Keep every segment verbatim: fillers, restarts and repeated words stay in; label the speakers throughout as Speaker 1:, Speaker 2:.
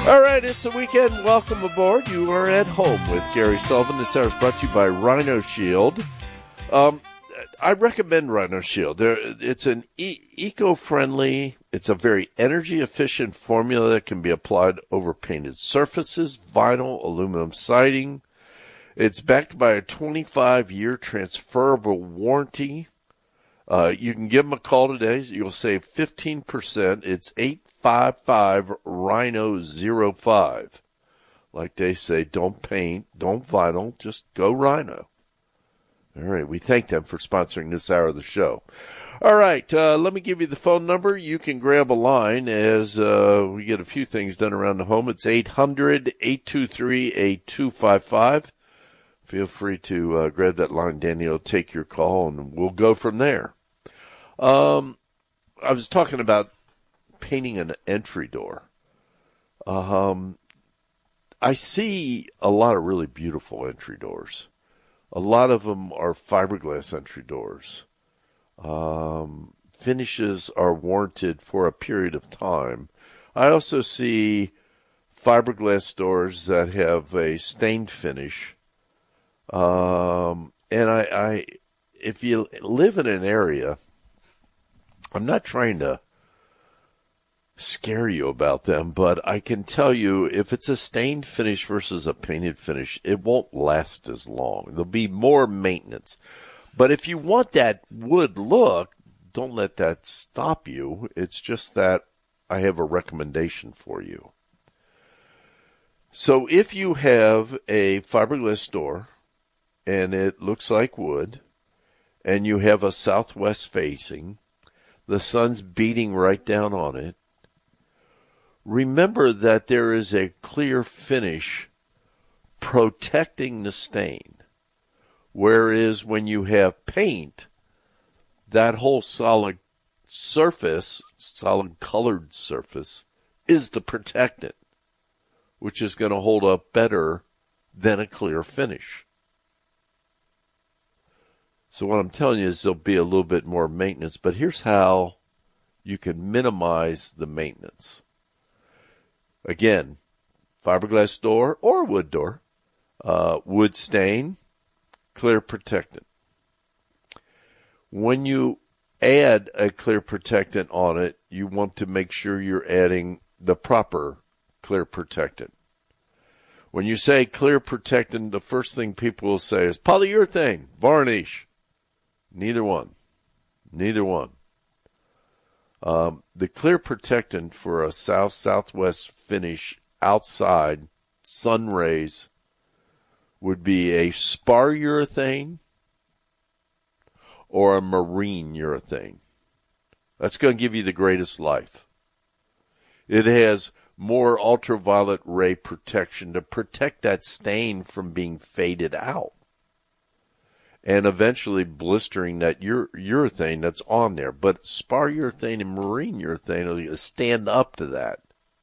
Speaker 1: All right, it's a weekend. Welcome aboard. You are at home with Gary Sullivan. This hour is brought to you by Rhino Shield. Um, I recommend Rhino Shield. There, it's an e- eco-friendly, it's a very energy-efficient formula that can be applied over painted surfaces, vinyl, aluminum siding. It's backed by a twenty-five year transferable warranty. Uh, you can give them a call today. You'll save fifteen percent. It's eight five five Rhino zero five. Like they say, don't paint, don't vinyl, just go Rhino. All right, we thank them for sponsoring this hour of the show. All right, uh, let me give you the phone number. You can grab a line as uh, we get a few things done around the home. It's eight hundred, eight two three, eight two five five. Feel free to uh, grab that line. Danny will take your call, and we'll go from there. Um, I was talking about painting an entry door. Um, I see a lot of really beautiful entry doors. A lot of them are fiberglass entry doors. Um, finishes are warranted for a period of time. I also see fiberglass doors that have a stained finish. Um, and I, I, if you live in an area, I'm not trying to scare you about them, but I can tell you if it's a stained finish versus a painted finish, it won't last as long. There'll be more maintenance. But if you want that wood look, don't let that stop you. It's just that I have a recommendation for you. So if you have a fiberglass door and it looks like wood and you have a southwest facing, the sun's beating right down on it, remember that there is a clear finish protecting the stain. Whereas when you have paint, that whole solid surface, solid colored surface, is the protectant, which is going to hold up better than a clear finish. So what I'm telling you is there'll be a little bit more maintenance, but here's how you can minimize the maintenance. Again, fiberglass door or wood door, uh, wood stain, clear protectant. When you add a clear protectant on it, you want to make sure you're adding the proper clear protectant. When you say clear protectant, the first thing people will say is polyurethane, varnish. Neither one. Neither one. Um, the clear protectant for a south-southwest finish outside sun rays would be a spar urethane or a marine urethane. That's going to give you the greatest life. It has more ultraviolet ray protection to protect that stain from being faded out and eventually blistering that ure- urethane that's on there. But spar urethane and marine urethane will stand up to that.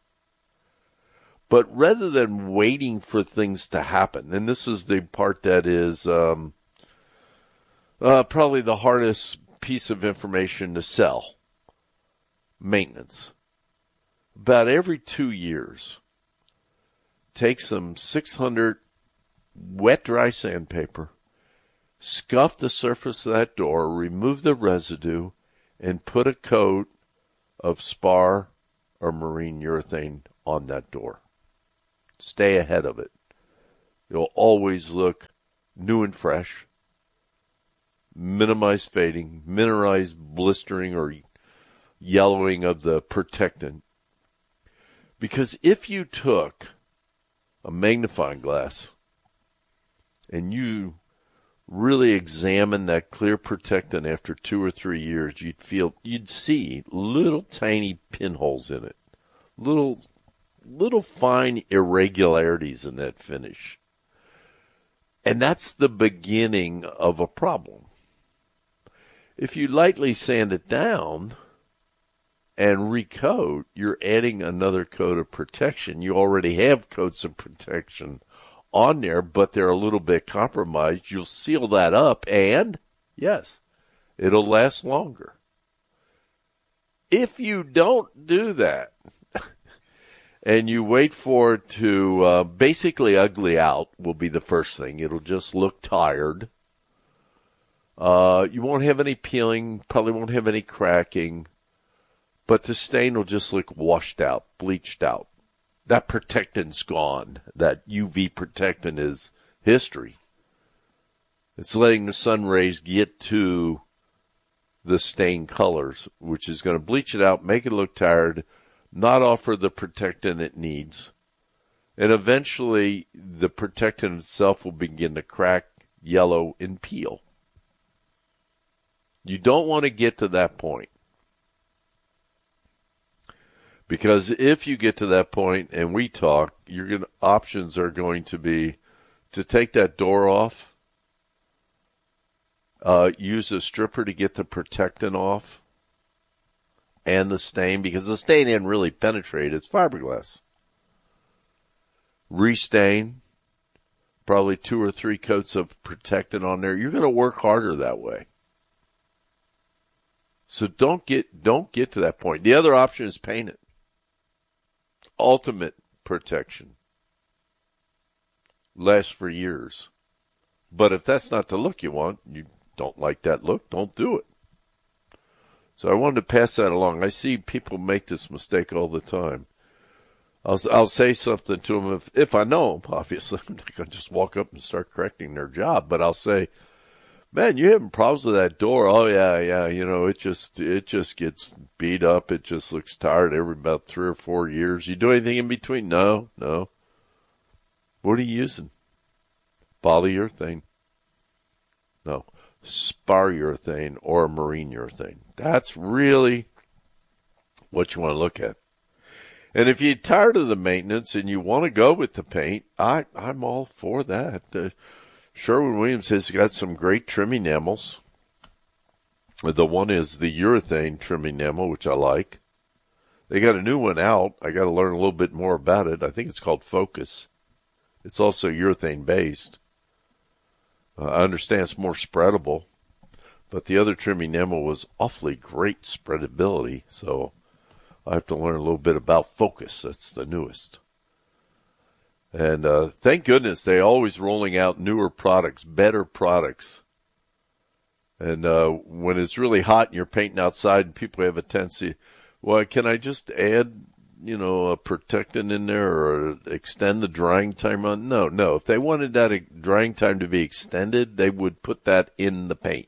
Speaker 1: But rather than waiting for things to happen, and this is the part that is um, uh, probably the hardest piece of information to sell, maintenance. About every two years, take some six hundred wet dry sandpaper, scuff the surface of that door, remove the residue, and put a coat of spar or marine urethane on that door. Stay ahead of it. It'll always look new and fresh. Minimize fading, minimize blistering or yellowing of the protectant. Because if you took a magnifying glass and you really examine that clear protectant after two or three years, you'd feel, you'd see little tiny pinholes in it, little, little fine irregularities in that finish. And that's the beginning of a problem. If you lightly sand it down and recoat, you're adding another coat of protection. You already have coats of protection on there, but they're a little bit compromised. You'll seal that up, and yes, it'll last longer. If you don't do that, and you wait for it to uh, basically ugly out will be the first thing. It'll just look tired. Uh, you won't have any peeling, probably won't have any cracking, but the stain will just look washed out, bleached out. That protectant's gone. That U V protectant is history. It's letting the sun rays get to the stain colors, which is going to bleach it out, make it look tired, not offer the protectant it needs. And eventually, the protectant itself will begin to crack, yellow, and peel. You don't want to get to that point. Because if you get to that point and we talk, your gonna, options are going to be to take that door off, uh, use a stripper to get the protectant off, and the stain, because the stain didn't really penetrate. It's fiberglass. Restain, probably two or three coats of protectant on there. You're going to work harder that way. So don't get don't get to that point. The other option is paint it. Ultimate protection. Lasts for years. But if that's not the look you want, you don't like that look, don't do it. So I wanted to pass that along. I see people make this mistake all the time. I'll, I'll say something to them if, if I know them, obviously. I'm not going to just walk up and start correcting their job, but I'll say, man, you having problems with that door? Oh, yeah, yeah, you know, it just it just gets beat up. It just looks tired every about three or four years. You do anything in between? No, no. What are you using? Polyurethane? No. Spar urethane or marine urethane. That's really what you want to look at. And if you're tired of the maintenance and you want to go with the paint, I, I'm all for that. Uh, Sherwin-Williams has got some great trim enamels. The one is the urethane trim enamel, which I like. They got a new one out. I got to learn a little bit more about it. I think it's called Focus. It's also urethane-based. Uh, I understand it's more spreadable, but the other trim enamel was awfully great spreadability, so I have to learn a little bit about Focus. That's the newest. And uh, thank goodness they're always rolling out newer products, better products. And uh, when it's really hot and you're painting outside and people have a tendency, well, can I just add, you know, a protectant in there or extend the drying time on? No, no. If they wanted that drying time to be extended, they would put that in the paint.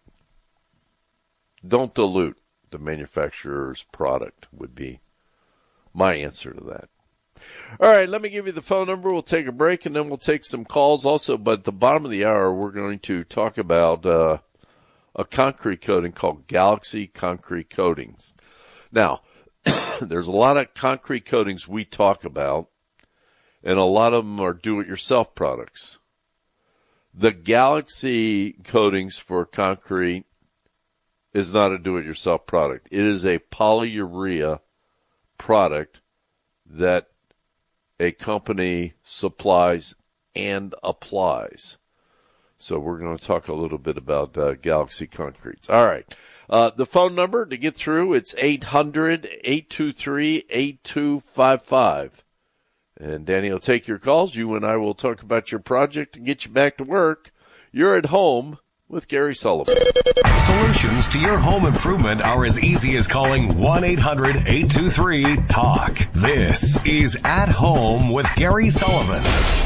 Speaker 1: Don't dilute the manufacturer's product would be my answer to that. All right, let me give you the phone number. We'll take a break, and then we'll take some calls also. But at the bottom of the hour, we're going to talk about uh, a concrete coating called Galaxy Concrete Coatings. Now, there's a lot of concrete coatings we talk about, and a lot of them are do-it-yourself products. The Galaxy coatings for concrete is not a do-it-yourself product. It is a polyurea product that a company supplies and applies. So we're going to talk a little bit about uh, Galaxy Concretes. All right. Uh, the phone number to get through, it's eight hundred, eight two three, eight two five five. And Danny will take your calls. You and I will talk about your project and get you back to work. You're at home with Gary Sullivan.
Speaker 2: Solutions to your home improvement are as easy as calling one eight hundred, eight two three, talk. This is At Home with Gary Sullivan.